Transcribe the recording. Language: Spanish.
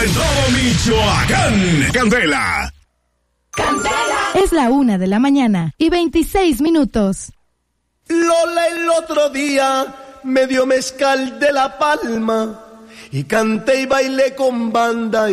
en todo Michoacán. Candela. Es la 1:26 a.m. Lola el otro día me dio mezcal de La Palma y canté y bailé con banda